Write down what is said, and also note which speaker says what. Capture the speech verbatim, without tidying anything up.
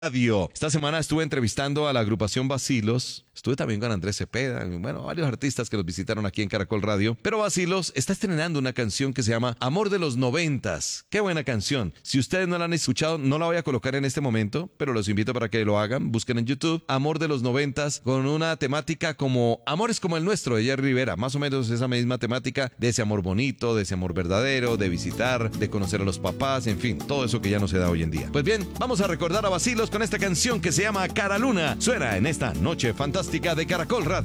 Speaker 1: Radio. Esta semana estuve entrevistando a la agrupación Bacilos, estuve también con Andrés Cepeda, bueno, varios artistas que nos visitaron aquí en Caracol Radio, pero Bacilos está estrenando una canción que se llama Amor de los Noventas. Qué buena canción. Si ustedes no la han escuchado, no la voy a colocar en este momento, pero los invito para que lo hagan, busquen en YouTube Amor de los Noventas, con una temática como Amores como el nuestro de Jerry Rivera, más o menos esa misma temática de ese amor bonito, de ese amor verdadero, de visitar, de conocer a los papás, en fin, todo eso que ya no se da hoy en día. Pues bien, vamos a recordar a Bacilos con esta canción que se llama Cara Luna. Suena en esta noche fantástica de Caracol Radio.